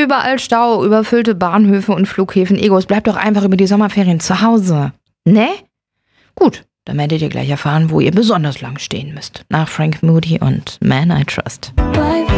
Überall Stau, überfüllte Bahnhöfe und Flughäfen. Egos, bleibt doch einfach über die Sommerferien zu Hause. Ne? Gut, dann werdet ihr gleich erfahren, wo ihr besonders lang stehen müsst. Nach Frank Moody und Man I Trust.